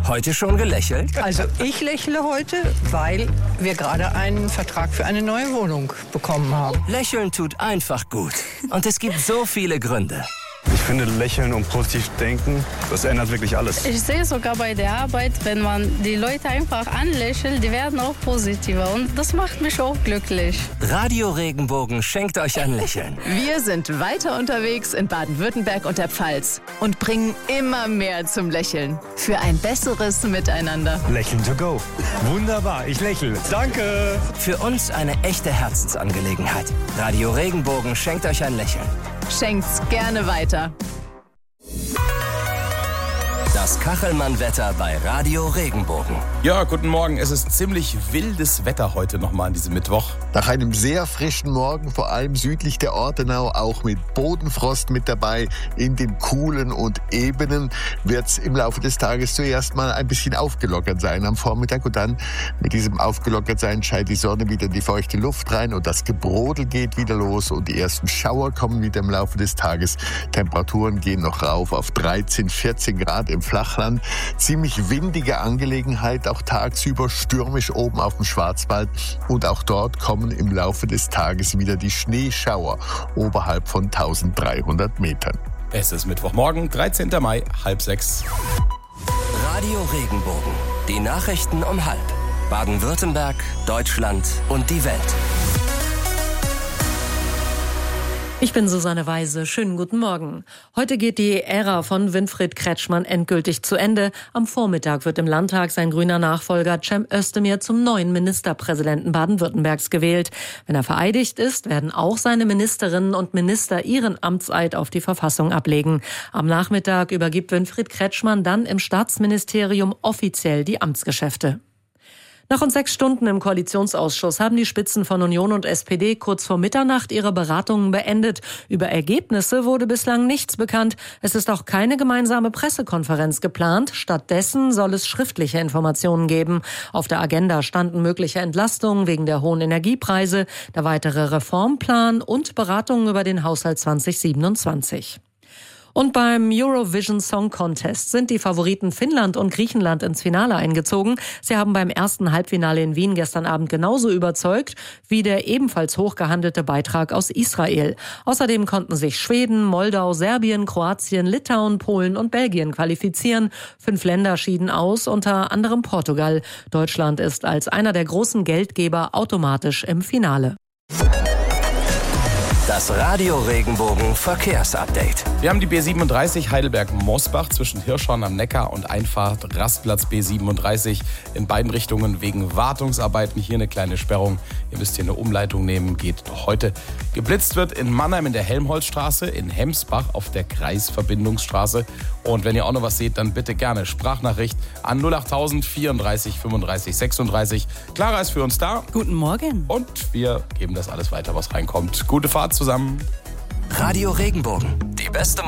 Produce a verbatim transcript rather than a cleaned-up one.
Heute schon gelächelt? Also ich lächle heute, weil wir gerade einen Vertrag für eine neue Wohnung bekommen haben. Lächeln tut einfach gut. Und es gibt so viele Gründe. Ich finde, lächeln und positiv denken, das ändert wirklich alles. Ich sehe sogar bei der Arbeit, wenn man die Leute einfach anlächelt, die werden auch positiver. Und das macht mich auch glücklich. Radio Regenbogen schenkt euch ein Lächeln. Wir sind weiter unterwegs in Baden-Württemberg und der Pfalz und bringen immer mehr zum Lächeln. Für ein besseres Miteinander. Lächeln to go. Wunderbar, ich lächle. Danke. Für uns eine echte Herzensangelegenheit. Radio Regenbogen schenkt euch ein Lächeln. Schenkt's gerne weiter. Das Kachelmann-Wetter bei Radio Regenbogen. Ja, guten Morgen. Es ist ziemlich wildes Wetter heute nochmal an diesem Mittwoch. Nach einem sehr frischen Morgen, vor allem südlich der Ortenau, auch mit Bodenfrost mit dabei, in den Kuhlen und Ebenen, wird es im Laufe des Tages zuerst mal ein bisschen aufgelockert sein am Vormittag. Und dann mit diesem Aufgelockertsein scheint die Sonne wieder in die feuchte Luft rein und das Gebrodel geht wieder los und die ersten Schauer kommen wieder im Laufe des Tages. Temperaturen gehen noch rauf auf dreizehn, vierzehn Grad im Flachland. Ziemlich windige Angelegenheit, auch tagsüber stürmisch oben auf dem Schwarzwald. Und auch dort kommen im Laufe des Tages wieder die Schneeschauer oberhalb von eintausenddreihundert Metern. Es ist Mittwochmorgen, dreizehnten Mai, halb sechs. Radio Regenbogen. Die Nachrichten um halb. Baden-Württemberg, Deutschland und die Welt. Ich bin Susanne Weise. Schönen guten Morgen. Heute geht die Ära von Winfried Kretschmann endgültig zu Ende. Am Vormittag wird im Landtag sein grüner Nachfolger Cem Özdemir zum neuen Ministerpräsidenten Baden-Württembergs gewählt. Wenn er vereidigt ist, werden auch seine Ministerinnen und Minister ihren Amtseid auf die Verfassung ablegen. Am Nachmittag übergibt Winfried Kretschmann dann im Staatsministerium offiziell die Amtsgeschäfte. Nach rund sechs Stunden im Koalitionsausschuss haben die Spitzen von Union und S P D kurz vor Mitternacht ihre Beratungen beendet. Über Ergebnisse wurde bislang nichts bekannt. Es ist auch keine gemeinsame Pressekonferenz geplant. Stattdessen soll es schriftliche Informationen geben. Auf der Agenda standen mögliche Entlastungen wegen der hohen Energiepreise, der weitere Reformplan und Beratungen über den Haushalt zwanzig siebenundzwanzig. Und beim Eurovision Song Contest sind die Favoriten Finnland und Griechenland ins Finale eingezogen. Sie haben beim ersten Halbfinale in Wien gestern Abend genauso überzeugt wie der ebenfalls hochgehandelte Beitrag aus Israel. Außerdem konnten sich Schweden, Moldau, Serbien, Kroatien, Litauen, Polen und Belgien qualifizieren. Fünf Länder schieden aus, unter anderem Portugal. Deutschland ist als einer der großen Geldgeber automatisch im Finale. Das Radio Regenbogen Verkehrsupdate. Wir haben die B siebenunddreißig Heidelberg-Mosbach zwischen Hirschhorn am Neckar und Einfahrt Rastplatz B siebenunddreißig in beiden Richtungen wegen Wartungsarbeiten. Hier eine kleine Sperrung. Ihr müsst hier eine Umleitung nehmen, geht noch heute. Geblitzt wird in Mannheim in der Helmholtzstraße, in Hemsbach auf der Kreisverbindungsstraße. Und wenn ihr auch noch was seht, dann bitte gerne Sprachnachricht an null achttausend vierunddreißig fünfunddreißig sechsunddreißig. Clara ist für uns da. Guten Morgen. Und wir geben das alles weiter, was reinkommt. Gute Fahrt zusammen. Radio Regenbogen. Die beste